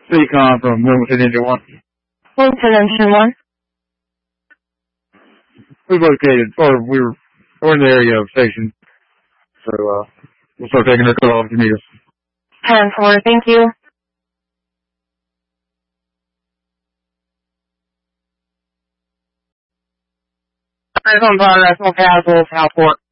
Seacon from Wilmington, Engine 1. Wilmington, Engine 1. We're in the area of station. So, we'll start taking our call if you need us. 10-4, thank you. I'm on National Capital, Southport.